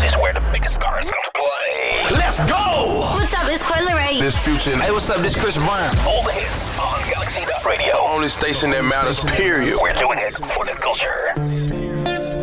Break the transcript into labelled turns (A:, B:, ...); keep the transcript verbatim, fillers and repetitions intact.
A: is where the biggest stars come to play. Let's go!
B: What's up, it's Coi Leray.
C: This Future.
A: Hey, what's up, this Chris Brown. All the hits on Galaxy Radio.
C: Only station that matters, period.
A: We're doing it for the culture.